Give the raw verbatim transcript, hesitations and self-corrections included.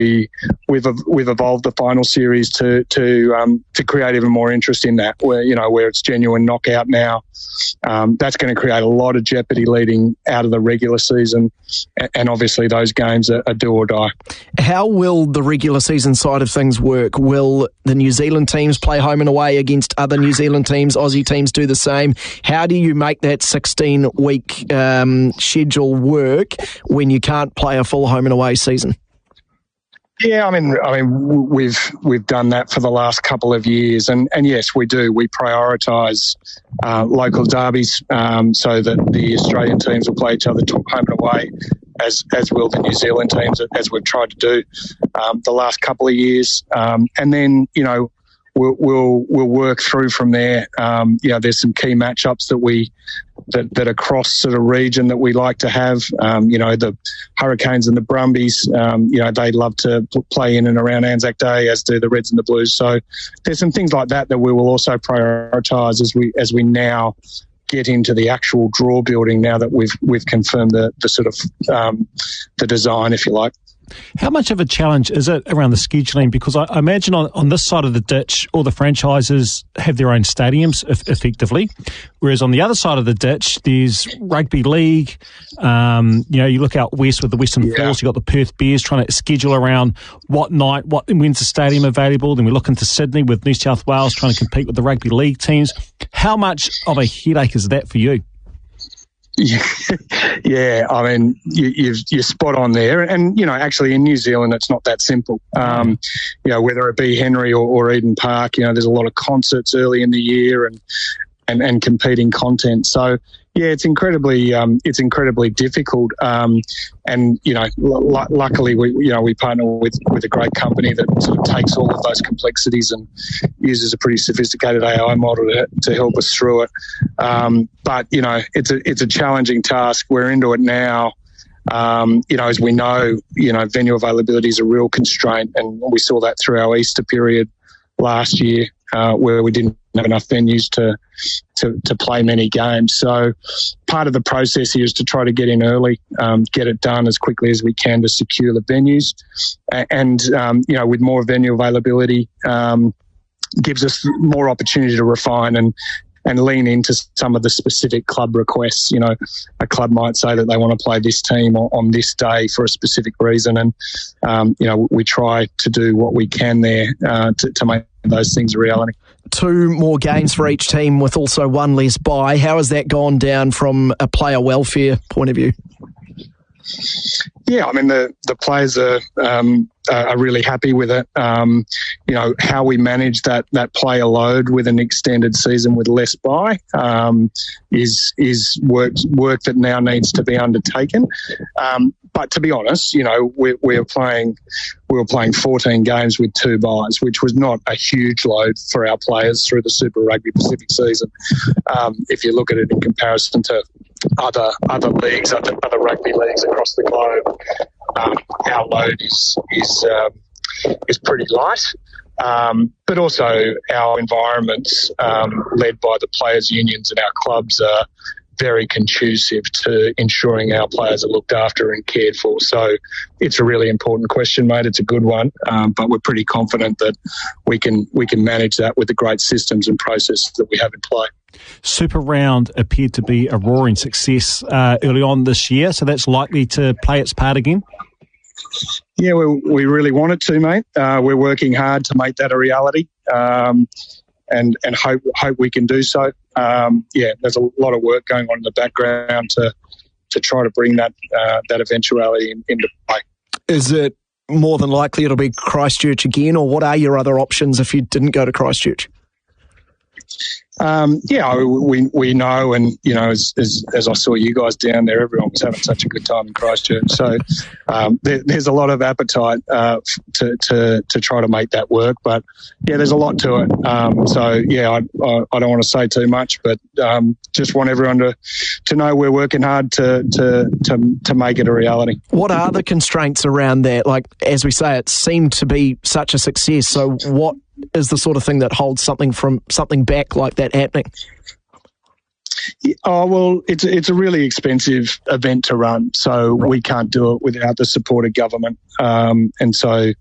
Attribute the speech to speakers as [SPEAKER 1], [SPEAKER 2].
[SPEAKER 1] we've we've evolved the final series to to um, to create even more interest in that, where you know where it's genuine knockout now. Um, that's going to create a lot of jeopardy leading out of the regular season, and obviously those games are, are do or die.
[SPEAKER 2] How will the regular season side of things work? Will the New Zealand teams play home and away against other New Zealand teams? Aussie teams do the same. How do you make that sixteen-week um, schedule work when you can't play a full home and away season?
[SPEAKER 1] Yeah, I mean, I mean, we've we've done that for the last couple of years, and, and yes, we do. We prioritise uh, local derbies um, so that the Australian teams will play each other home and away, as as will the New Zealand teams, as we've tried to do um, the last couple of years, um, and then you know we'll we'll, we'll work through from there. Um, you know, there's some key matchups that we. That, that across sort of region that we like to have, um, you know, the Hurricanes and the Brumbies, um, you know, they love to play in and around Anzac Day, as do the Reds and the Blues. So there's some things like that that we will also prioritise as we as we now get into the actual draw building. Now that we've we've confirmed the the sort of um, the design, if you like.
[SPEAKER 3] How much of a challenge is it around the scheduling? Because I, I imagine on, on this side of the ditch, all the franchises have their own stadiums, if, effectively. Whereas on the other side of the ditch, there's rugby league. Um, you know, you look out west with the Western
[SPEAKER 1] yeah.
[SPEAKER 3] Force, you've got the Perth Bears trying to schedule around what night, what when's the stadium available. Then we look into Sydney with New South Wales trying to compete with the rugby league teams. How much of a headache is that for you?
[SPEAKER 1] Yeah, yeah. I mean, you, you've, you're spot on there. And, you know, actually in New Zealand, it's not that simple. Um, you know, whether it be Henry or, or Eden Park, you know, there's a lot of concerts early in the year and, and, and competing content. So, yeah, it's incredibly, um, it's incredibly difficult. Um, and, you know, l- luckily we, you know, we partner with, with a great company that sort of takes all of those complexities and uses a pretty sophisticated A I model to, to help us through it. Um, but, you know, it's a, it's a challenging task. We're into it now. Um, you know, as we know, you know, venue availability is a real constraint, and we saw that through our Easter period last year, uh, where we didn't have enough venues to, to to play many games. So part of the process here is to try to get in early, um, get it done as quickly as we can to secure the venues, and um, you know, with more venue availability, um, gives us more opportunity to refine and and lean into some of the specific club requests. You know, a club might say that they want to play this team on, on this day for a specific reason, and um, you know, we try to do what we can there uh, to, to make those things a reality.
[SPEAKER 2] Two more games for each team with also one less bye. How has that gone down from a player welfare point of view?
[SPEAKER 1] Yeah, I mean, the, the players are um, are really happy with it. Um, you know, how we manage that that player load with an extended season with less bye um, is is work work that now needs to be undertaken. Um, but to be honest, you know, we we are playing we were playing fourteen games with two byes, which was not a huge load for our players through the Super Rugby Pacific season. Um, if you look at it in comparison to other other leagues, other, other rugby leagues across the globe, um, our load is is um, is pretty light. Um, but also our environments, um, led by the players' unions and our clubs, are very conducive to ensuring our players are looked after and cared for. So it's a really important question, mate. It's a good one, um, but we're pretty confident that we can we can manage that with the great systems and processes that we have in play.
[SPEAKER 3] Super Round appeared to be a roaring success uh, early on this year, so that's likely to play its part again?
[SPEAKER 1] Yeah, we, we really want it to, mate. Uh, we're working hard to make that a reality, um, and and hope hope we can do so. Um, yeah, there's a lot of work going on in the background to to try to bring that uh, that eventuality in, into play.
[SPEAKER 2] Is it more than likely it'll be Christchurch again, or what are your other options if you didn't go to Christchurch?
[SPEAKER 1] Um, yeah, we we know, and you know, as, as as I saw you guys down there, everyone was having such a good time in Christchurch. So um, there, there's a lot of appetite uh, to to to try to make that work. But yeah, there's a lot to it. Um, so yeah, I, I I don't want to say too much, but um, just want everyone to to know we're working hard to to to to make it a reality.
[SPEAKER 2] What are the constraints around that? Like, as we say, it seemed to be such a success. So what is the sort of thing that holds something from something back like that happening?
[SPEAKER 1] Oh, well, it's it's a really expensive event to run, so right. we can't do it without the support of government. Um, and so,